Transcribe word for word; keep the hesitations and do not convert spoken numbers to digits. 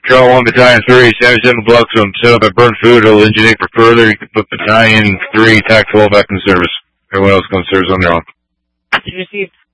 Control one, Battalion three, seventy-seven blocks on set up at burn food. It'll engineer for further. You can put Battalion three, tactical back in service. Everyone else can service on their own. Received.